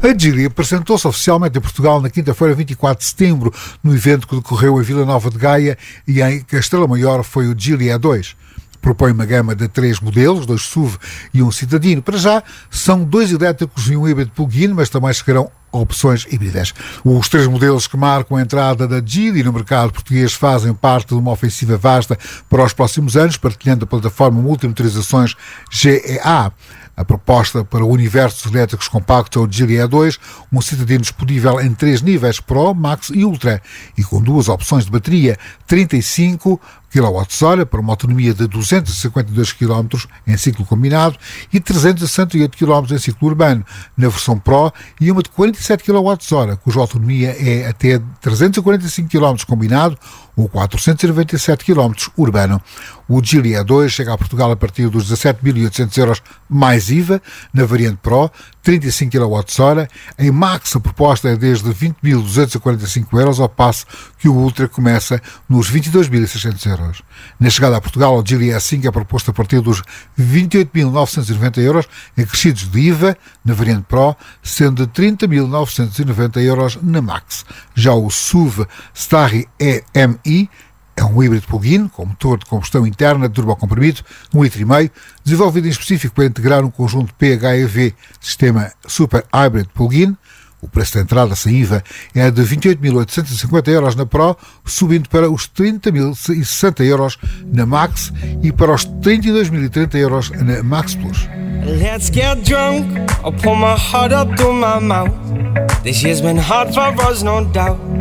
A Geely apresentou-se oficialmente em Portugal na quinta-feira, 24 de setembro, no evento que decorreu em Vila Nova de Gaia e em que a estrela maior foi o Geely E2. Propõe uma gama de 3 modelos, 2 SUV e um citadino. Para já, são 2 elétricos e um híbrido plug-in, mas também chegarão opções híbridas. Os 3 modelos que marcam a entrada da Geely no mercado português fazem parte de uma ofensiva vasta para os próximos anos, partilhando a plataforma multimotorizações GEA. A proposta para o universo dos elétricos compactos é o Geely E2, um citadino disponível em 3 níveis, Pro, Max e Ultra, e com 2 opções de bateria, 35 kWh para uma autonomia de 252 km em ciclo combinado e 368 km em ciclo urbano, na versão Pro, e uma de 47 kWh, cuja autonomia é até 345 km combinado ou 497 km urbano. O Geely E2 chega a Portugal a partir dos 17.800 euros mais IVA, na variante Pro, 35 kWh. Em Max a proposta é desde 20.245 euros, ao passo que o Ultra começa nos 22.600 euros. Na chegada a Portugal, o Geely E5 é proposto a partir dos 28.990 euros, acrescidos de IVA, na variante Pro, sendo de 30.990 euros na Max. Já o SUV Stary EMI é um híbrido plug-in com motor de combustão interna de turbocomprimido, 1,5 litro, desenvolvido em específico para integrar um conjunto PHEV, sistema Super Hybrid Plug-in. O preço da entrada sem IVA é de 28.850 euros na Pro, subindo para os 30.060 euros na Max e para os 32.030 euros na Max Plus. Let's get drunk, I'll pour my heart up to my mouth. This year's been hard for us, no doubt.